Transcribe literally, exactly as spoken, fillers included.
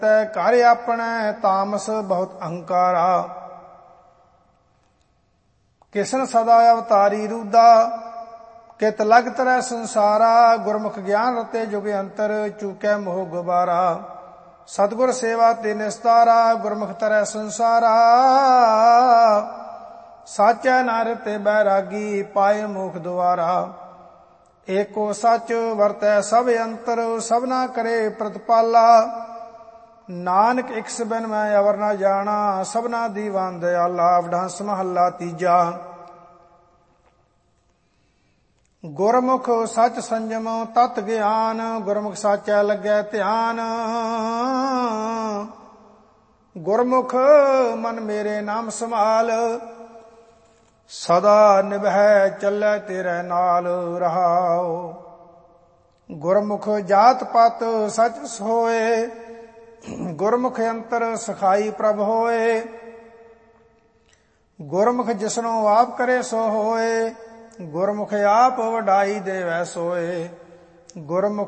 ਤੈ ਘਰ ਆਪਣੈ ਤਾਮਸ ਬਹੁਤ ਅਹੰਕਾਰਾ। ਕਿਸਨ ਸਦਾ ਅਵਤਾਰੀ ਰੂਦਾ ਕਿਤ ਲਗ ਤਰੈ ਸੰਸਾਰਾ। ਗੁਰਮੁਖ ਗਿਆਨ ਰਤੇ ਜੁਗ ਅੰਤਰ ਚੂਕੈ ਮੋਹ ਗੁਬਾਰਾ। ਸਤਿਗੁਰ ਸੇਵਾ ਤੇ ਨਿਸਤਾਰਾ ਗੁਰਮੁਖ ਤਰੈ ਸੰਸਾਰਾ। ਸਾਚੈ ਨਰ ਤੇ ਬੈਰਾਗੀ ਪਾਏ ਮੁਖ ਦੁਆਰਾ। ਏਕੋ ਸੱਚ ਵਰਤੈ ਸਭ ਅੰਤਰ ਸਭਨਾ ਕਰੇ ਪ੍ਰਤਪਾਲਾ। ਨਾਨਕ ਇਕਸ ਬਿਨ ਮੈਂ ਅਵਰ ਨਾ ਜਾਣਾ ਸਭਨਾ ਦੀਵਾਨ ਦਇਆਲਾ। ਵਡਹੰਸ ਮਹੱਲਾ ਤੀਜਾ। ਗੁਰਮੁਖ ਸੱਚ ਸੰਜਮ ਤਤ ਗਿਆਨ ਗੁਰਮੁਖ ਸਾਚੈ ਲੱਗੈ ਧਿਆਨ। ਗੁਰਮੁਖ ਮਨ ਮੇਰੇ ਨਾਮ ਸੰਭਾਲ ਸਦਾ ਨਿਭੈ ਚੱਲੈ ਤੇਰੇ ਨਾਲ ਰਹਾਉ। ਗੁਰਮੁਖ ਜਾਤ ਪਤ ਸਚ ਹੋਏ ਗੁਰਮੁਖ ਅੰਤਰ ਸਖਾਈ ਪ੍ਰਭ ਹੋਏ। ਗੁਰਮੁਖ ਜਿਸਨੂੰ ਆਪ ਕਰੇ ਸੋ ਹੋਏ ਗੁਰਮੁਖ ਆਪ ਵਡਾਈ ਦੇਵੈ ਸੋਏ। ਗੁਰਮੁਖ